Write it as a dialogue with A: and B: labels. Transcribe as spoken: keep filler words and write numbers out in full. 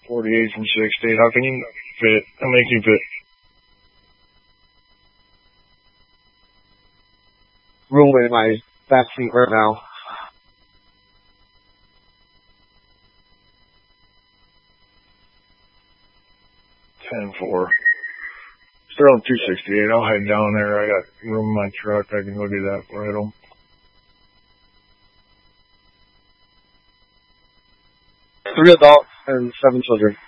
A: forty-eight from sixty. How can you fit? How many can you fit?
B: Rolling in my back seat right now.
A: ten four. They're on two sixty-eight. I'll head down there. I got room in my truck. I can go do that for him.
B: Three adults and seven children.